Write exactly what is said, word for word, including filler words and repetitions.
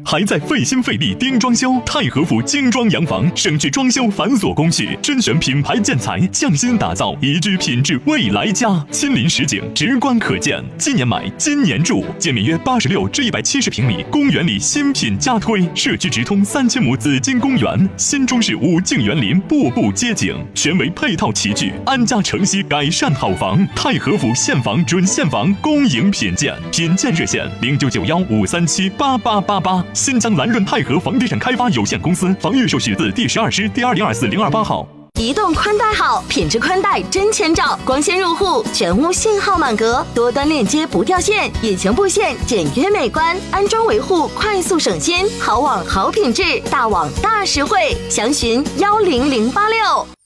还在费心费力盯装修？太和府精装洋房，省去装修繁琐工序，甄选品牌建材，匠心打造宜居品质未来家，亲临实景，直观可见。今年买，今年住，建面约八十六至一百七十平米，公园里新品加推，社区直通三千亩紫金公园，新中式五径园林，步步接景，全为配套齐聚，安家承息改善好房。太和府现房准现房，恭迎品鉴，品鉴热线零九九幺五三七八八八八。新疆蓝润泰和房地产开发有限公司房预售许字第十二师第二零二四零二八号。 移动宽带好，品质宽带真千兆，光纤入户，全屋信号满格，多端链接不掉线，引擎布线简约美观，安装维护快速省心，好网好品质，大网大实惠，详询幺零零八六。